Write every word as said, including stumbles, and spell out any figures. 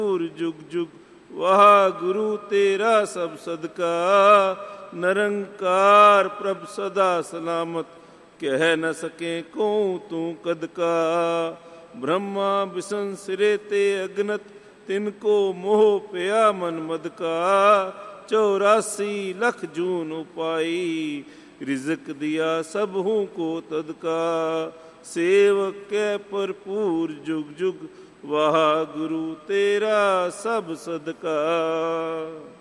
जुग जुग वाहगुरु तेरा सब सदका। निरंकार प्रभ सदा सलामत कह न सके को तू कद का। ब्रह्मा बिसन सिरे ते अगनत तिनको मोह पया मन मद का। चौरासी लख जून उपाई रिजक दिया सब हूँ को तदका। सेवक के भरपूर जुग जुग वाहगुरु तेरा सब सदका।